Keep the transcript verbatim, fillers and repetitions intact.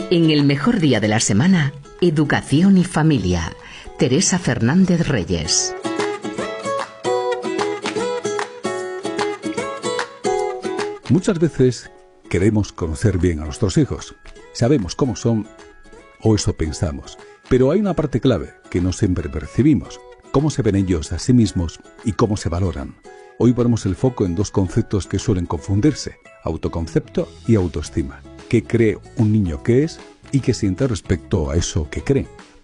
En el mejor día de la semana, Educación y Familia. Teresa Fernández Reyes. Muchas veces queremos conocer bien a nuestros hijos. Sabemos cómo son, o eso pensamos. Pero hay una parte clave que no siempre percibimos: cómo se ven ellos a sí mismos y cómo se valoran. Hoy ponemos el foco en dos conceptos que suelen confundirse: autoconcepto y autoestima. ¿Qué cree un niño que es y qué siente respecto a eso que cree?